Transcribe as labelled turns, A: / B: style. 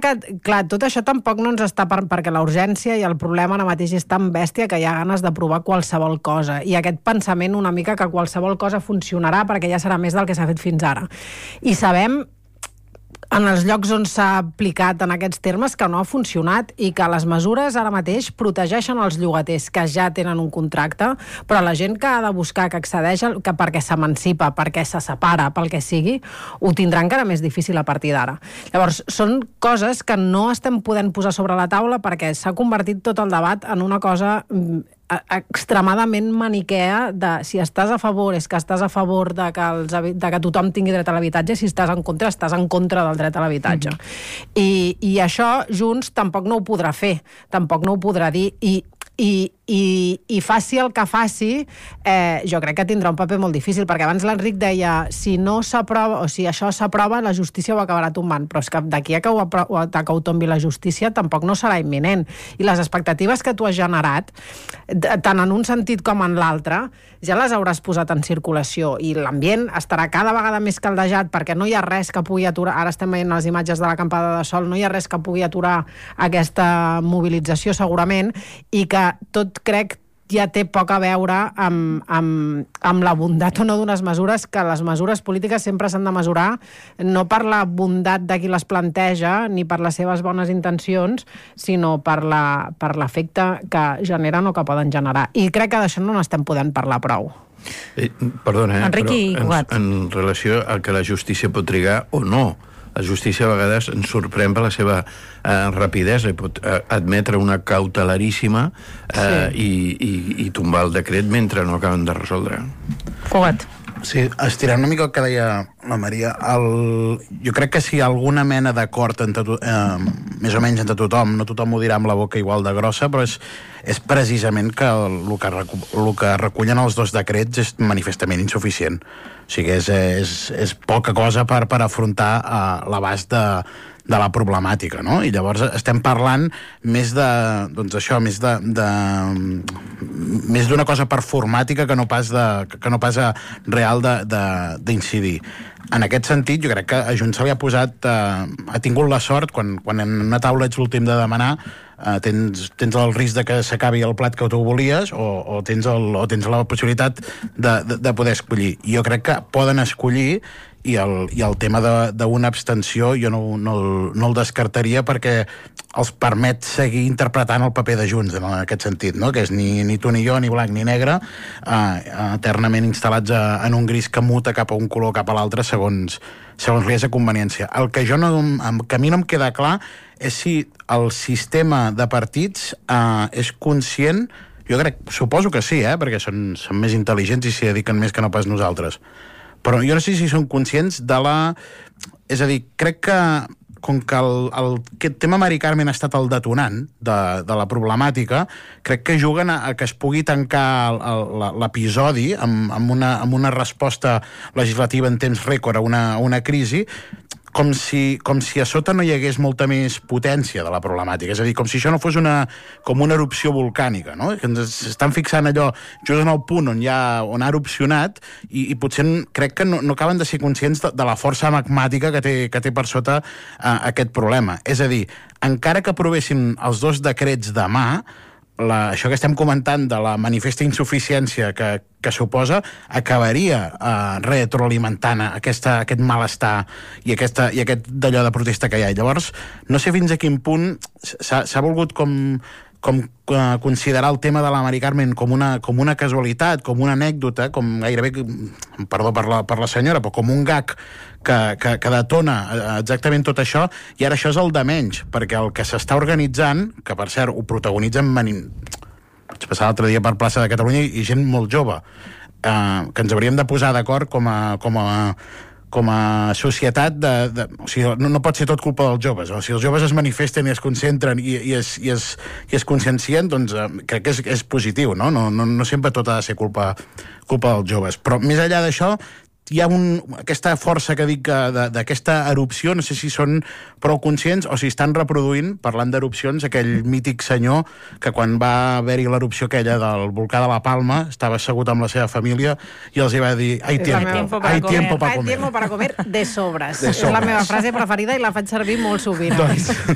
A: que, clar, tot això tampoc no ens està perquè la urgència i el problema ara mateix és tan bèstia que hi ha ganes de provar qualsevol cosa. I aquest pensament una mica que qualsevol cosa funcionarà perquè ja serà més del que s'ha fet fins ara. I sabem en els llocs on s'ha aplicat en aquests termes que no ha funcionat i que les mesures ara mateix protegeixen els llogaters que ja tenen un contracte, però la gent que ha de buscar, que accedeix, que perquè s'emancipa, perquè se separa, pel que sigui, ho tindrà encara més difícil a partir d'ara. Llavors, són coses que no estem podent posar sobre la taula perquè s'ha convertit tot el debat en una cosa extremadament maniquea de si estàs a favor és que estàs a favor de que tothom tingui dret a l'habitatge, si estàs en contra del dret a l'habitatge. I això Junts tampoc no ho podrà fer, tampoc no ho podrà dir i faci el que faci, jo crec que tindrà un paper molt difícil, perquè abans l'Enric deia si no s'aprova, o si això s'aprova la justícia ho acabarà tombant, però és que d'aquí a que ho tombi la justícia tampoc no serà imminent, i les expectatives que tu has generat tant en un sentit com en l'altre ja les hauràs posat en circulació i l'ambient estarà cada vegada més caldejat perquè no hi ha res que pugui aturar, ara estem veient les imatges de l'acampada de sol, no hi ha res que pugui aturar aquesta mobilització segurament, i que tot crec ja té poc a veure amb la bondat o no d'unes mesures, que les mesures polítiques sempre s'han de mesurar no per la bondat de qui les planteja ni per les seves bones intencions, sinó per l'efecte que generen o que poden generar. I crec que d'això no n'estem podent parlar prou.
B: Perdona, però en relació a que la justícia pot trigar o no, la justícia a vegades ens sorprèn per la seva rapidesa i pot admetre una cautelaríssima i tombar el decret mentre no acaben de resoldre.
A: Cugat.
C: Sí, estirant una mica el que deia la Maria, jo crec que si hi ha alguna mena d'acord més o menys entre tothom, no tothom ho dirà amb la boca igual de grossa, però és precisament que el que recullen els dos decrets és manifestament insuficient. O sigui, és poca cosa per afrontar l'abast de la problemàtica, no? I llavors estem parlant més d'una cosa performàtica que no pas real d'incidir. En aquest sentit, jo crec que a Junts se li ha tingut la sort, quan en una taula ets l'últim de demanar, tens el risc de que s'acabi el plat que tu volies o tens la possibilitat de poder escollir. I jo crec que poden escollir i el tema d'una abstenció jo no el descartaria perquè els permet seguir interpretant el paper de Junts en aquest sentit, no? Que és ni tu ni jo, ni blanc ni negre, eternament instal·lats en un gris que muta cap a un color cap a l'altre segons li és a conveniència. El que a mi no em queda clar és si el sistema de partits és conscient, suposo que sí, perquè són més intel·ligents i s'hi dediquen més que no pas nosaltres, però jo no sé si són conscients és a dir, crec que com que aquest tema Mari Carmen ha estat el detonant de la problemàtica, crec que juguen a que es pugui tancar l'episodi amb una resposta legislativa en temps rècord a una crisi, com si a sota no hi hagués molta més potència de la problemàtica. És a dir, com si això no fos com una erupció volcànica, no? Que ens estan fixant allò just en el punt on ha erupcionat i potser crec que no acaben de ser conscients de la força magmàtica que té per sota aquest problema. És a dir, encara que aprovessin els dos decrets demà, això que estem comentant de la manifesta insuficiència que suposa acabaria retroalimentant aquest malestar i aquest d'allò de protesta que hi ha. Llavors, no sé fins a quin punt s'ha volgut com considerar el tema de la Mari Carmen com una casualitat, com una anècdota, com gairebé, perdó per la senyora, però com un gag que detona exactament tot això, i ara això és el de menys, perquè el que s'està organitzant, que per cert ho protagonitzen, vaig passar l'altre dia per plaça de Catalunya i gent molt jove, que ens hauríem de posar d'acord com a societat o sigui, no pot ser tot culpa dels joves, o si els joves es manifesten i es concentren i es consciencien, doncs crec que és positiu, no sempre tot ha de ser culpa dels joves, però més enllà d'això hi ha aquesta força que dic d'aquesta erupció, no sé si són prou conscients o si estan reproduint, parlant d'erupcions, aquell mític senyor que quan va haver-hi l'erupció aquella del volcà de la Palma estava assegut amb la seva família i els hi va dir hay tiempo para comer
A: de sobres. És la meva frase preferida i la faig servir molt sovint.